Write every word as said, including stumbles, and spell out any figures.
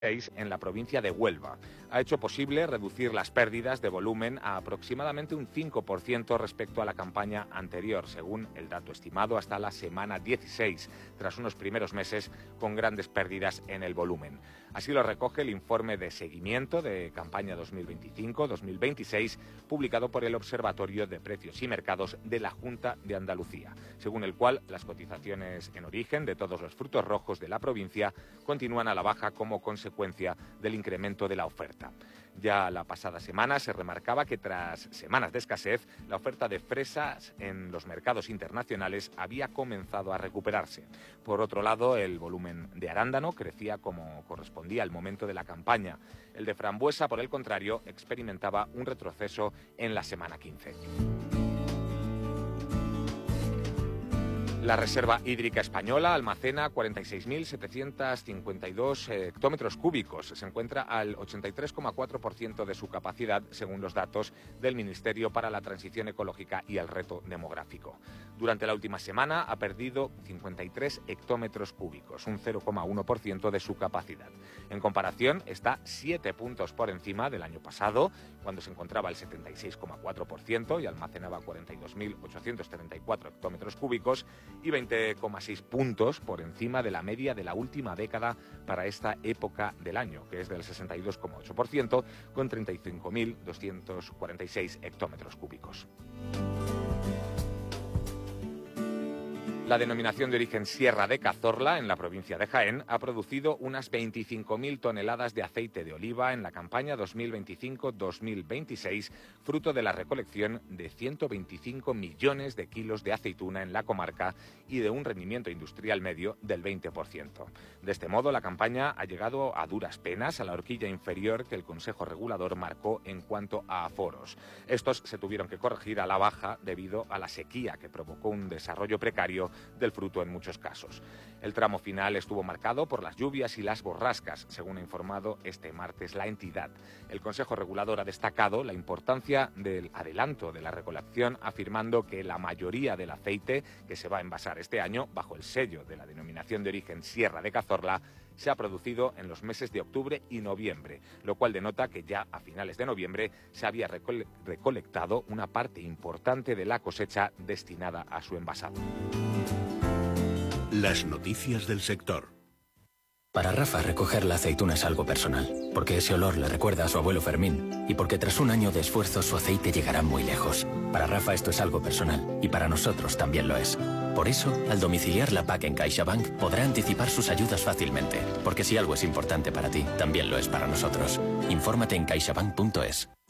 en la provincia de Huelva. Ha hecho posible reducir las pérdidas de volumen a aproximadamente un cinco por ciento respecto a la campaña anterior, según el dato estimado hasta la semana dieciséis, tras unos primeros meses con grandes pérdidas en el volumen. Así lo recoge el informe de seguimiento de campaña dos mil veinticinco dos mil veintiséis, publicado por el Observatorio de Precios y Mercados de la Junta de Andalucía, según el cual las cotizaciones en origen de todos los frutos rojos de la provincia continúan a la baja como consecuencia del incremento de la oferta. Ya la pasada semana se remarcaba que tras semanas de escasez, la oferta de fresas en los mercados internacionales había comenzado a recuperarse. Por otro lado, el volumen de arándano crecía como correspondía al momento de la campaña. El de frambuesa, por el contrario, experimentaba un retroceso en la semana quince. La Reserva Hídrica Española almacena cuarenta y seis mil setecientos cincuenta y dos hectómetros cúbicos. Se encuentra al ochenta y tres coma cuatro por ciento de su capacidad, según los datos del Ministerio para la Transición Ecológica y el Reto Demográfico. Durante la última semana ha perdido cincuenta y tres hectómetros cúbicos, un cero coma uno por ciento de su capacidad. En comparación, está siete puntos por encima del año pasado, cuando se encontraba al setenta y seis coma cuatro por ciento y almacenaba cuarenta y dos mil ochocientos treinta y cuatro hectómetros cúbicos, y veinte coma seis puntos por encima de la media de la última década para esta época del año, que es del sesenta y dos coma ocho por ciento, con treinta y cinco mil doscientos cuarenta y seis hectómetros cúbicos. La denominación de origen Sierra de Cazorla, en la provincia de Jaén, ha producido unas veinticinco mil toneladas de aceite de oliva en la campaña dos mil veinticinco dos mil veintiséis, fruto de la recolección de ciento veinticinco millones de kilos de aceituna en la comarca y de un rendimiento industrial medio del veinte por ciento. De este modo, la campaña ha llegado a duras penas a la horquilla inferior que el Consejo Regulador marcó en cuanto a aforos. Estos se tuvieron que corregir a la baja debido a la sequía que provocó un desarrollo precario del fruto en muchos casos. El tramo final estuvo marcado por las lluvias y las borrascas, según ha informado este martes la entidad. El Consejo Regulador ha destacado la importancia del adelanto de la recolección, afirmando que la mayoría del aceite que se va a envasar este año, bajo el sello de la denominación de origen Sierra de Cazorla, se ha producido en los meses de octubre y noviembre, lo cual denota que ya a finales de noviembre se había recole- recolectado una parte importante de la cosecha destinada a su envasado. Las noticias del sector. Para Rafa, recoger la aceituna es algo personal, porque ese olor le recuerda a su abuelo Fermín, y porque tras un año de esfuerzo su aceite llegará muy lejos. Para Rafa esto es algo personal, y para nosotros también lo es. Por eso, al domiciliar la P A C en CaixaBank, podrá anticipar sus ayudas fácilmente, porque si algo es importante para ti, también lo es para nosotros. Infórmate en caixabank punto es.